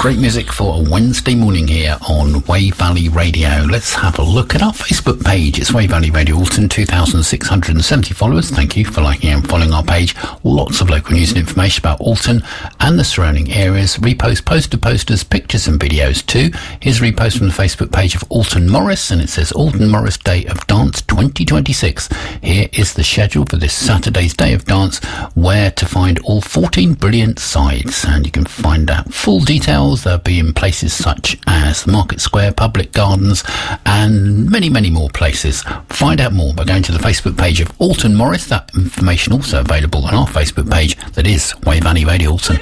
Great music for a Wednesday morning here on Wave Valley Radio. Let's have a look at our Facebook page. It's Wave Valley Radio Alton, 2,670 followers. Thank you for liking and following our page. Lots of local news and information about Alton and the surrounding areas. Repost, posters, pictures and videos too. Here's a repost from the Facebook page of Alton Morris, and it says Alton Morris Day of Dance 2026. Here is the schedule for this Saturday's Day of Dance, where to find all 14 brilliant sides, and you can find out full details. They'll be in places such as the Market Square, Public Gardens and many, many more places. Find out more by going to the Facebook page of Alton Morris. That information also available on our Facebook page, that is Wave Valley Radio Alton.